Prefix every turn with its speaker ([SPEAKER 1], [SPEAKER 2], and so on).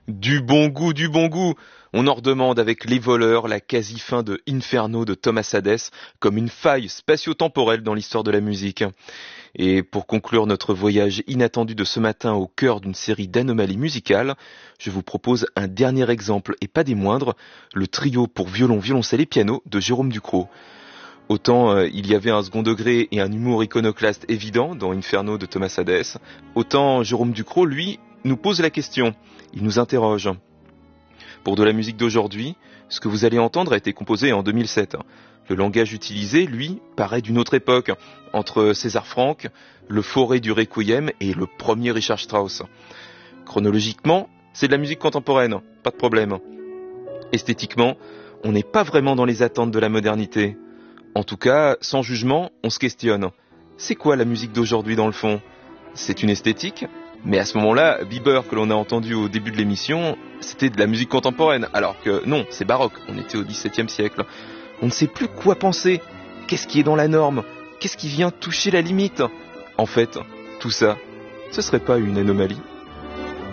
[SPEAKER 1] Du bon goût, du bon goût. On en redemande avec Les Voleurs, la quasi-fin de Inferno de Thomas Hadès, comme une faille spatio-temporelle dans l'histoire de la musique. Et pour conclure notre voyage inattendu de ce matin au cœur d'une série d'anomalies musicales, je vous propose un dernier exemple, et pas des moindres, le trio pour violon, violoncelle et piano de Jérôme Ducrot. Autant il y avait un second degré et un humour iconoclaste évident dans Inferno de Thomas Hadès, autant Jérôme Ducrot, lui, nous pose la question, il nous interroge. Pour de la musique d'aujourd'hui, ce que vous allez entendre a été composé en 2007. Le langage utilisé, lui, paraît d'une autre époque, entre César Franck, le forêt du Requiem et le premier Richard Strauss. Chronologiquement, c'est de la musique contemporaine, pas de problème. Esthétiquement, on n'est pas vraiment dans les attentes de la modernité. En tout cas, sans jugement, on se questionne. C'est quoi la musique d'aujourd'hui dans le fond ? C'est une esthétique ? Mais à ce moment-là, Bieber, que l'on a entendu au début de l'émission, c'était de la musique contemporaine, alors que non, c'est baroque, on était au XVIIe siècle. On ne sait plus quoi penser. Qu'est-ce qui est dans la norme ? Qu'est-ce qui vient toucher la limite ? En fait, tout ça, ce serait pas une anomalie ?